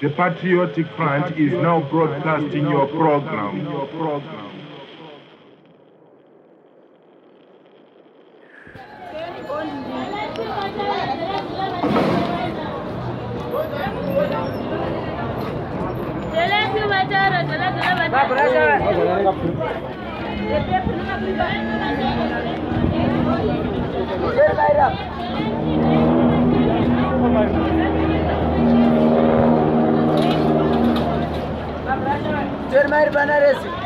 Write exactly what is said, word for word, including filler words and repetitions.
The Patriotic Front is now broadcasting your program. Termair Banares.